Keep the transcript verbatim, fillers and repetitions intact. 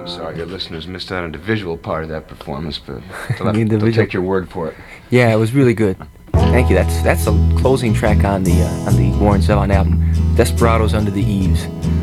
I'm sorry your listeners missed out on the visual part of that performance, but they'll, have, they'll take your word for it. Yeah, it was really good. Thank you. That's that's the closing track on the uh, on the Warren Zevon album, Desperados Under the Eaves.